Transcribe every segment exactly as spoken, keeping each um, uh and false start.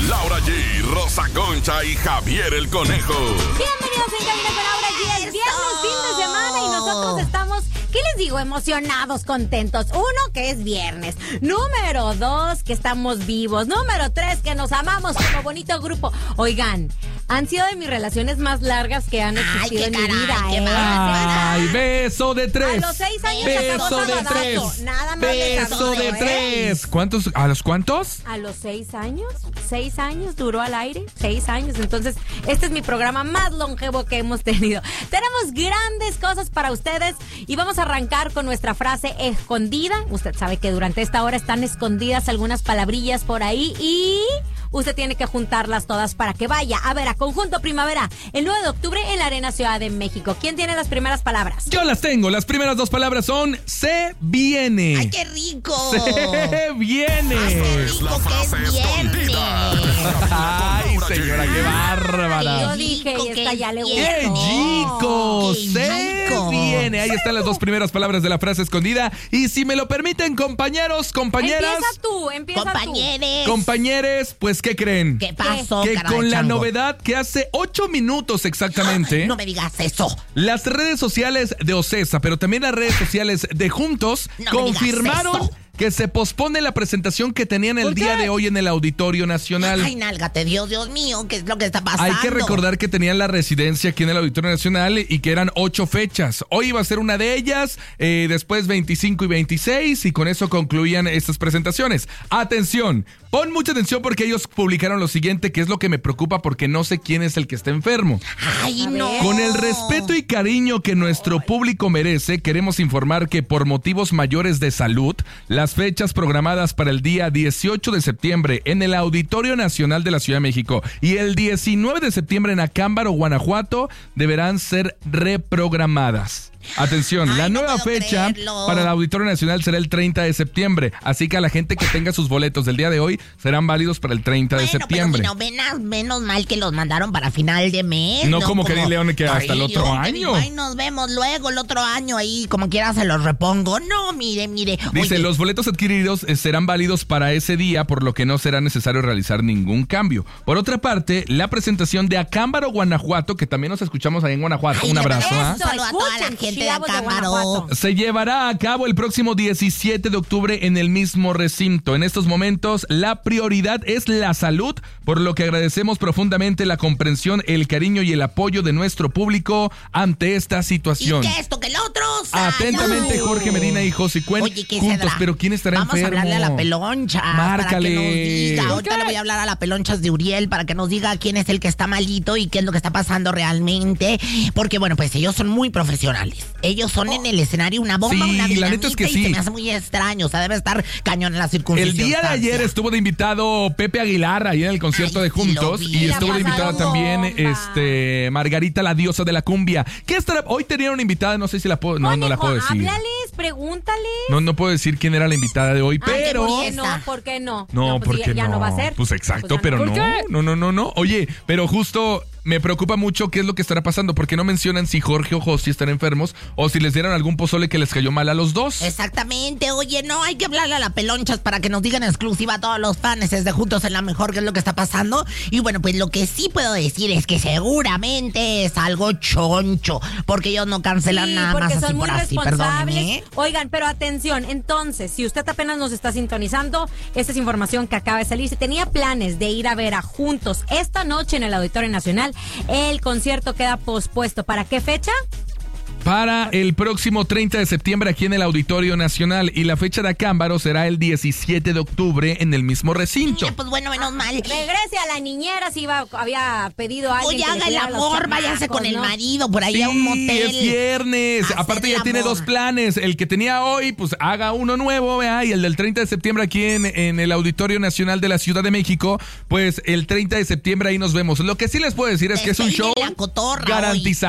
Laura G, Rosa Concha y Javier el Conejo. Bienvenidos en Cabina con Laura G. Es viernes, fin de semana y nosotros estamos, ¿qué les digo? Emocionados, contentos. Uno, que es viernes. Número dos, que estamos vivos. Número tres, que nos amamos como bonito grupo. Oigan, han sido de mis relaciones más largas que han existido en mi vida, ¿eh? Ay, beso de tres. A los seis años beso de Sabadazo. tres. Nada más Beso de tres. ¿Cuántos? ¿A los cuántos? A los seis años. Seis años duró al aire. Seis años. Entonces, este es mi programa más longevo que hemos tenido. Tenemos grandes cosas para ustedes y vamos a arrancar con nuestra frase escondida. Usted sabe que durante esta hora están escondidas algunas palabrillas por ahí y usted tiene que juntarlas todas para que vaya a ver a Conjunto Primavera el nueve de octubre en la Arena Ciudad de México. ¿Quién tiene las primeras palabras? Yo las tengo. Las primeras dos palabras son se viene. ¡Ay, qué rico! Se viene. ¡Ay, qué Es la rico que frase es viernes! escondida. Ay, señora, qué bárbara. Yo dije, rico, y qué esta ya le gustó. ¡Qué chico! Qué Se chico. viene. Ahí están las dos primeras palabras de la frase escondida. Y si me lo permiten, compañeros, compañeras, Empieza tú, empieza tú. Compañeros. compañeres, pues, ¿qué creen? ¿Qué pasó, Que cara de con la chango? novedad que hace ocho minutos exactamente, Ay, no me digas eso. las redes sociales de Ocesa, pero también las redes sociales de Juntos, No me digas confirmaron eso. que se pospone la presentación que tenían el ¿Por día qué? de hoy en el Auditorio Nacional. Ay, nálgate, Dios, Dios mío, ¿qué es lo que está pasando? Hay que recordar que tenían la residencia aquí en el Auditorio Nacional y que eran ocho fechas. Hoy iba a ser una de ellas, eh, después veinticinco y veintiséis, y con eso concluían estas presentaciones. Atención, pon mucha atención porque ellos publicaron lo siguiente, que es lo que me preocupa porque no sé quién es el que está enfermo. Ay, A no. ver. Con el respeto y cariño que nuestro público merece, queremos informar que por motivos mayores de salud, las fechas programadas para el día dieciocho de septiembre en el Auditorio Nacional de la Ciudad de México y el diecinueve de septiembre en Acámbaro, Guanajuato, deberán ser reprogramadas. Atención, Ay, la no nueva puedo fecha creerlo. para el Auditorio Nacional será el treinta de septiembre, así que a la gente que tenga sus boletos del día de hoy serán válidos para el treinta de Bueno, septiembre. pero menos, menos mal que los mandaron para final de mes. No como que di León que hasta el otro yo te año. digo, Ay, nos vemos luego el otro año ahí, como quiera se los repongo. No, mire, mire. Dice, Oye, los boletos adquiridos eh, serán válidos para ese día, por lo que no será necesario realizar ningún cambio. Por otra parte, la presentación de Acámbaro, Guanajuato, que también nos escuchamos ahí en Guanajuato, ay, un le abrazo, mandamos ¿ah? un saludo a toda la Escuchen, gente de chavos de Acámbaro. Guanajuato. Se llevará a cabo el próximo diecisiete de octubre en el mismo recinto. En estos momentos, la prioridad es la salud, por lo que agradecemos profundamente la comprensión, el cariño y el apoyo de nuestro público ante esta ¿Y situación. qué esto, que el otro? Atentamente, ¡Salud! Jorge Medina y José Cuen, Oye, ¿qué juntos, será? pero ¿quién estará Vamos enfermo? a hablarle a la peloncha. Márcale. Para que nos diga. ¿Por Ahorita qué? le voy a hablar a la pelonchas de Uriel para que nos diga quién es el que está malito y qué es lo que está pasando realmente. Porque, bueno, pues ellos son muy profesionales. Ellos son en el escenario una bomba, Sí, una la neta es que dinamita, y sí. se me hace muy extraño. O sea, debe estar cañón en la circunstancia. El día de ayer estuvo de invitado Pepe Aguilar ahí en el concierto Ay, de sí lo Juntos vi. y La estuvo de invitada pasaron también bomba. este Margarita, la diosa de la cumbia. ¿Qué estará? Hoy tenía una invitada, no sé si la puedo, no, no la Conejo, puedo decir. háblales, pregúntales. No, no puedo decir quién era la invitada de hoy, Ay, pero ¿por qué esa. no? ¿Por qué no? no, pues porque ya, ya no. no va a ser. Pues exacto, Pues ya pero ¿Por no. qué? No, no, no, no. Oye, pero justo me preocupa mucho qué es lo que estará pasando, porque no mencionan si Jorge o Josi están enfermos o si les dieron algún pozole que les cayó mal a los dos. Exactamente, oye, no, hay que hablarle a la pelonchas para que nos digan en exclusiva a todos los fans de Juntos en la Mejor qué es lo que está pasando. Y bueno, pues lo que sí puedo decir es que seguramente es algo choncho, porque ellos no cancelan Sí, nada porque más así son muy por así, responsables. perdónenme. Oigan, pero atención, entonces, si usted apenas nos está sintonizando, esta es información que acaba de salir. Si tenía planes de ir a ver a Juntos esta noche en el Auditorio Nacional, el concierto queda pospuesto. ¿Para qué fecha? Para el próximo treinta de septiembre aquí en el Auditorio Nacional, y la fecha de Acámbaro será el diecisiete de octubre en el mismo recinto. Mira, pues bueno, menos mal. Regrese a la niñera si iba, había pedido a alguien. Oye, que le haga el cuidara a los amor, váyase chamacos, con el ¿no? marido por ahí Sí, a un motel. es viernes. Hacer Aparte ya el tiene amor. dos planes. El que tenía hoy, pues haga uno nuevo, vea, y el del treinta de septiembre aquí en, en el Auditorio Nacional de la Ciudad de México, pues el treinta de septiembre ahí nos vemos. Lo que sí les puedo decir es que es un show Despeinen la cotorra garantizado.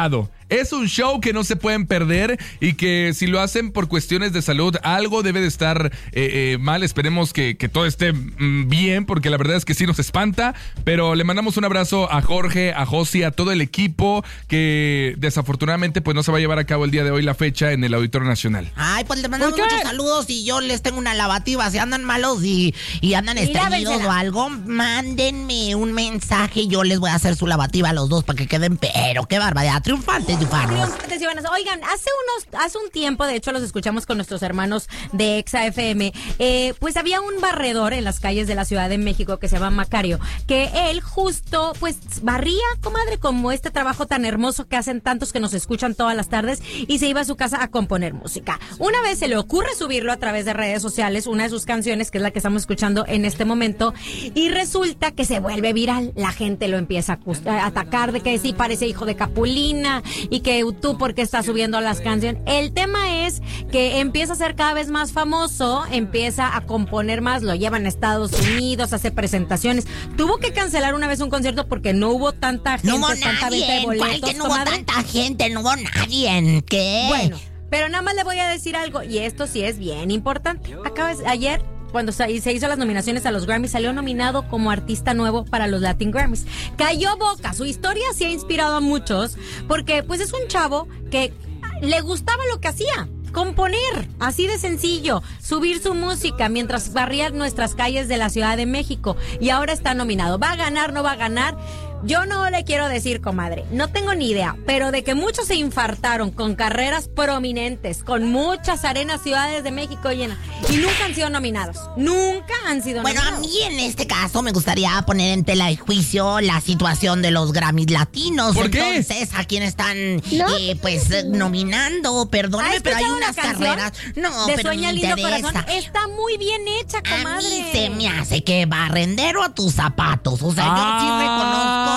Es un show que no se pueden perder y que si lo hacen por cuestiones de salud, algo debe de estar eh, eh, mal. Esperemos que, que todo esté mm, bien, porque la verdad es que sí nos espanta. Pero le mandamos un abrazo a Jorge, a Josi, a todo el equipo que desafortunadamente pues no se va a llevar a cabo el día de hoy la fecha en el Auditorio Nacional. Ay, pues les mandamos muchos saludos y yo les tengo una lavativa. Si andan malos y, y andan estreñidos o algo, mándenme un mensaje y yo les voy a hacer su lavativa a los dos para que queden, pero qué barbaridad, triunfantes, triunfanos. Triunfantes y buenas. Oigan, hace unos, hace un tiempo, de hecho los escuchamos con nuestros hermanos de Exa F M, eh, pues había un barredor en las calles de la Ciudad de México que se llama Macario, que él justo pues barría, comadre, como este trabajo tan hermoso que hacen tantos que nos escuchan todas las tardes, y se iba a su casa a componer música. Una vez se le ocurre subirlo a través de redes sociales, una de sus canciones, que es la que estamos escuchando en este momento, y resulta que se vuelve viral. La gente lo empieza a atacar de que sí parece hijo de Capulina y que tú por qué estás subiendo las canciones. El tema es que empieza a ser cada vez más famoso, empieza a componer más, lo llevan a Estados Unidos, hace presentaciones. Tuvo que cancelar una vez un concierto porque no hubo tanta gente, no hubo tanta nadie, venta de boletos. ¿Cuál que no hubo tanta gente? No hubo nadie. ¿Qué? Bueno, pero nada más le voy a decir algo, y esto sí es bien importante. Acabas, ayer, cuando se hizo las nominaciones a los Grammys, salió nominado como artista nuevo para los Latin Grammys. Cayó boca. Su historia sí ha inspirado a muchos, porque pues es un chavo que le gustaba lo que hacía. Componer, así de sencillo, subir su música mientras barría nuestras calles de la Ciudad de México, y ahora está nominado. ¿Va a ganar, no va a ganar? Yo no le quiero decir, comadre, no tengo ni idea, pero de que muchos se infartaron con carreras prominentes, con muchas arenas, ciudades de México llenas, y nunca han sido nominados. Nunca han sido bueno, nominados. Bueno, a mí en este caso me gustaría poner en tela de juicio la situación de los Grammys latinos. ¿Por qué? Entonces, ¿a quién están ¿No? eh, pues eh, nominando? Perdóname, pero hay unas carreras. No, de pero Sueña me Lindo interesa. Corazón está muy bien hecha, comadre. A mí se me hace que barrendero a tus zapatos. O sea, yo sí reconozco.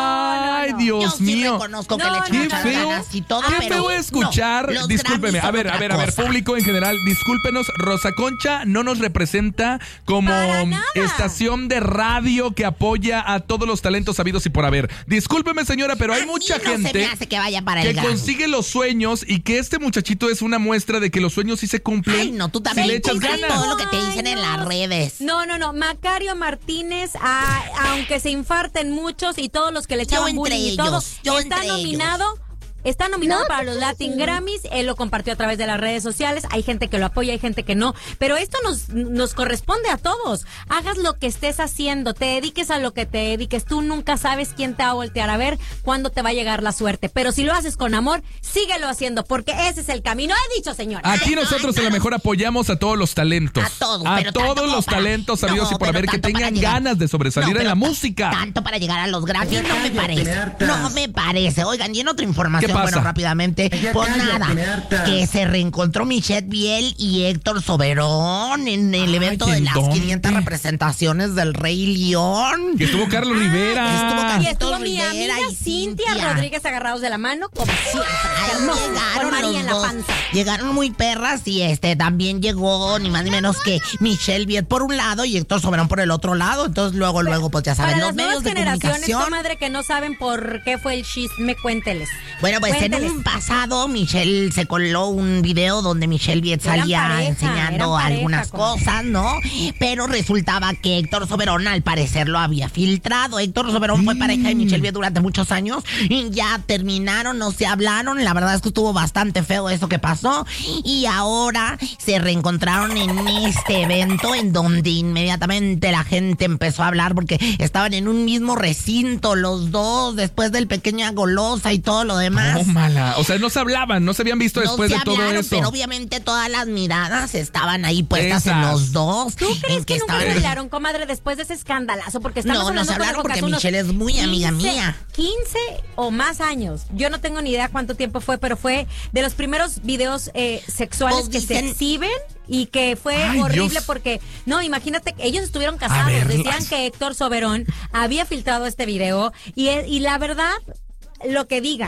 Ay, Dios Yo sí mío. reconozco que No, le no, echan Qué muchas feo, ganas y todo, qué pero feo escuchar. no, los Discúlpeme, Grammys a son ver, a otra ver, a ver, cosa. público en general, discúlpenos, Rosa Concha no nos representa como Para nada. estación de radio que apoya a todos los talentos habidos y por haber. Discúlpeme, señora, pero hay A mí mucha no se gente me hace que vaya para que el Grammy. consigue los sueños, y que este muchachito es una muestra de que los sueños sí se cumplen. Ay, no, tú si también le echas cumples ganas. todo lo que te dicen Ay, en no. las redes. No, no, no. Macario Martínez, a- aunque se infarten muchos y todos los que le echaban entre bullying y todo, ellos, yo está entre nominado. Está nominado para los Latin Grammys. Él lo compartió a través de las redes sociales. Hay gente que lo apoya, hay gente que no. Pero esto nos, nos corresponde a todos. Hagas lo que estés haciendo, te dediques a lo que te dediques. Tú nunca sabes quién te va a voltear a ver, cuándo te va a llegar la suerte. Pero si lo haces con amor, síguelo haciendo, porque ese es el camino. He dicho, señora. Aquí nosotros a lo mejor apoyamos a todos los talentos. A todos, A pero todos tanto como los para- talentos habidos No, y por pero haber que tanto para tengan llegar- ganas de sobresalir No, en la pero ta- música. Tanto para llegar a los Grammys no me parece. No me parece. Oigan, y en otra ¿Qué información, pasa? bueno, rápidamente, pues nada, que se reencontró Michelle Biel y Héctor Soberón en el Ay, evento de ¿en las dónde? quinientas representaciones del Rey León. Que estuvo Carlos Rivera. estuvo Y Carlitos estuvo mi Rivera amiga y Cintia, Cintia. Rodríguez agarrados de la mano, como siempre. Ay, Hermosos, llegaron con María los en la dos. panza. Llegaron muy perras y este también llegó ni más ni menos que Michelle Viet por un lado y Héctor Soberón por el otro lado. Entonces luego, luego, pues ya saben, Para los las medios nuevas de generaciones, comunicación. comadre, que no saben por qué fue el chisme, cuénteles. Bueno, pues Cuénteles. en un pasado Michelle se coló un video donde Michelle Viet Eran salía pareja, enseñando eran pareja, algunas comadre. cosas, ¿no? Pero resultaba que Héctor Soberón al parecer lo había filtrado. Héctor Soberón fue pareja de Michelle Viet durante muchos años y ya terminaron, no se hablaron. La verdad es que estuvo bastante feo eso que pasó y ahora se reencontraron en este evento en donde inmediatamente la gente empezó a hablar porque estaban en un mismo recinto los dos después del Pequeña Golosa y todo lo demás. Oh, mala. O sea, no se hablaban, no se habían visto No después se de todo hablaron, eso. pero obviamente todas las miradas estaban ahí puestas en Esas. los dos. ¿Tú crees en que, nunca estaban- se hablaron, comadre, después de ese escandalazo? Porque estamos No, no hablando se con hablaron algo que porque hace unos Michelle es muy amiga quince, mía. quince o más años. Yo no tengo ni idea cuánto tiempo fue, pero fue de los primeros videos eh, sexuales Pues que se dicen- exhiben y que fue Ay, horrible Dios. porque, no, imagínate, ellos estuvieron A casados. ver, Decían las- que Héctor Soberón había filtrado este video y, y la verdad, lo que digan.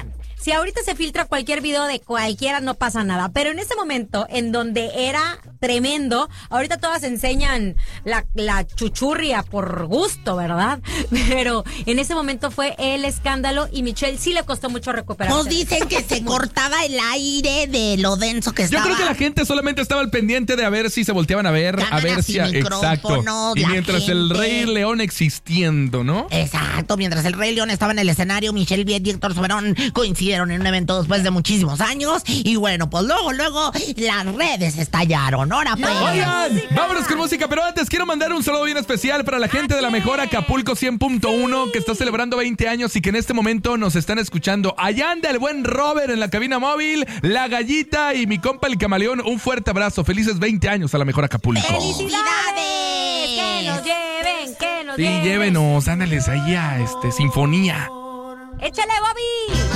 si ahorita se filtra cualquier video de cualquiera, no pasa nada. Pero en ese momento, en donde era tremendo, ahorita todas enseñan la, la chuchurria por gusto, ¿verdad? Pero en ese momento fue el escándalo y Michelle sí le costó mucho recuperarse. Nos dicen que se cortaba el aire de lo denso que estaba. Yo creo que la gente solamente estaba al pendiente de a ver si se volteaban a ver, a ver si... Exacto. Y mientras el Rey León existiendo, ¿no? Exacto, mientras el Rey León estaba en el escenario, Michelle Viet y Héctor Soberón coincidieron en un evento después de muchísimos años. Y bueno, pues luego, luego las redes estallaron. Ahora pues. No, oigan, vámonos con música, pero antes quiero mandar un saludo bien especial para la gente de la mejor Acapulco cien punto uno que está celebrando veinte años y que en este momento nos están escuchando. Allá anda el buen Robert en la cabina móvil, la Gallita y mi compa el Camaleón. Un fuerte abrazo. Felices veinte años a la mejor Acapulco. ¡Felicidades! Que nos lleven, que nos sí, lleven. llévenos, ándales ahí a este, Sinfonía. ¡Échale, Bobby!